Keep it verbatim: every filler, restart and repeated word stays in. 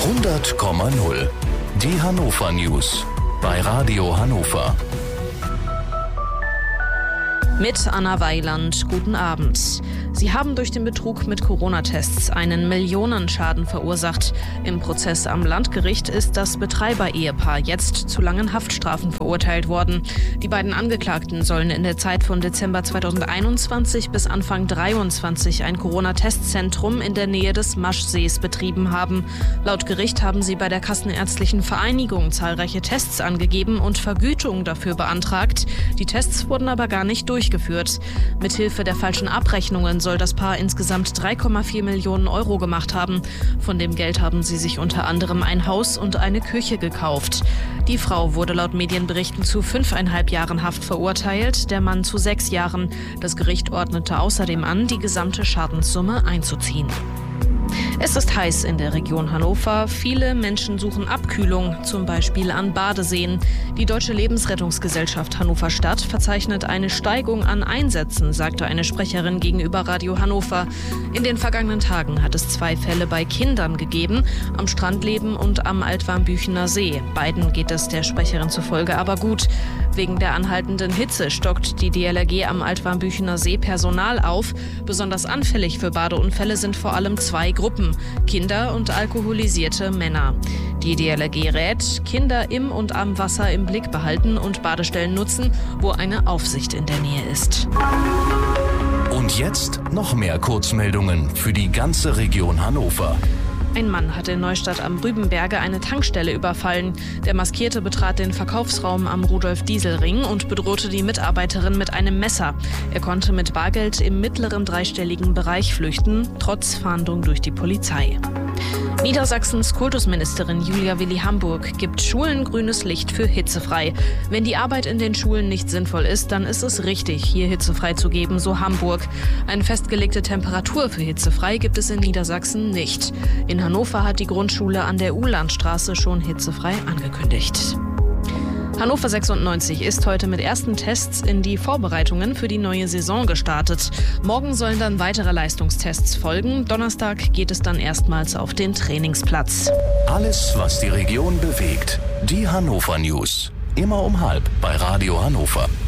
hundert Komma null. Die Hannover News bei Radio Hannover. Mit Anna Weiland, guten Abend. Sie haben durch den Betrug mit Corona-Tests einen Millionenschaden verursacht. Im Prozess am Landgericht ist das Betreiber-Ehepaar jetzt zu langen Haftstrafen verurteilt worden. Die beiden Angeklagten sollen in der Zeit von Dezember zweitausendeinundzwanzig bis Anfang dreiundzwanzig ein Corona-Testzentrum in der Nähe des Maschsees betrieben haben. Laut Gericht haben sie bei der Kassenärztlichen Vereinigung zahlreiche Tests angegeben und Vergütung dafür beantragt. Die Tests wurden aber gar nicht durchgeführt. Mithilfe der falschen Abrechnungen soll das Paar insgesamt drei Komma vier Millionen Euro gemacht haben. Von dem Geld haben sie sich unter anderem ein Haus und eine Küche gekauft. Die Frau wurde laut Medienberichten zu fünfeinhalb Jahren Haft verurteilt, der Mann zu sechs Jahren. Das Gericht ordnete außerdem an, die gesamte Schadenssumme einzuziehen. Es ist heiß in der Region Hannover. Viele Menschen suchen Abkühlung, zum Beispiel an Badeseen. Die Deutsche Lebensrettungsgesellschaft Hannover Stadt verzeichnet eine Steigung an Einsätzen, sagte eine Sprecherin gegenüber Radio Hannover. In den vergangenen Tagen hat es zwei Fälle bei Kindern gegeben, am Strandleben und am Altwarmbüchener See. Beiden geht es der Sprecherin zufolge aber gut. Wegen der anhaltenden Hitze stockt die D L R G am Altwarmbüchener See Personal auf. Besonders anfällig für Badeunfälle sind vor allem zwei Gruppen: Kinder und alkoholisierte Männer. Die D L R G rät, Kinder im und am Wasser im Blick behalten und Badestellen nutzen, wo eine Aufsicht in der Nähe ist. Und jetzt noch mehr Kurzmeldungen für die ganze Region Hannover. Ein Mann hat in Neustadt am Rübenberge eine Tankstelle überfallen. Der Maskierte betrat den Verkaufsraum am Rudolf-Diesel-Ring und bedrohte die Mitarbeiterin mit einem Messer. Er konnte mit Bargeld im mittleren dreistelligen Bereich flüchten, trotz Fahndung durch die Polizei. Niedersachsens Kultusministerin Julia Willi-Hamburg gibt Schulen grünes Licht für hitzefrei. Wenn die Arbeit in den Schulen nicht sinnvoll ist, dann ist es richtig, hier hitzefrei zu geben, so Hamburg. Eine festgelegte Temperatur für hitzefrei gibt es in Niedersachsen nicht. In Hannover hat die Grundschule an der Uhlandstraße schon hitzefrei angekündigt. Hannover sechsundneunzig ist heute mit ersten Tests in die Vorbereitungen für die neue Saison gestartet. Morgen sollen dann weitere Leistungstests folgen. Donnerstag geht es dann erstmals auf den Trainingsplatz. Alles, was die Region bewegt. Die Hannover News. Immer um halb bei Radio Hannover.